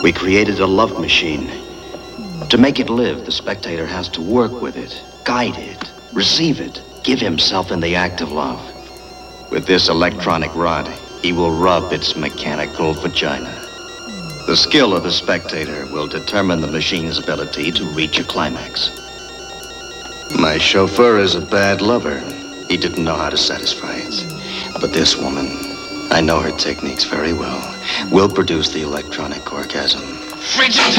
We created a love machine. To make it live, the spectator has to work with it, guide it, receive it, give himself in the act of love. With this electronic rod, he will rub its mechanical vagina. The skill of the spectator will determine the machine's ability to reach a climax. My chauffeur is a bad lover. He didn't know how to satisfy it. But this woman, I know her techniques very well, will produce the electronic orgasm. Frigid!